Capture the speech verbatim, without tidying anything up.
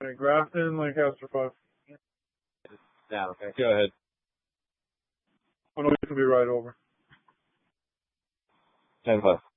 Okay, Grafton, Lancaster five. Yeah, okay. Go ahead. Oh no, you can be right over. ten five.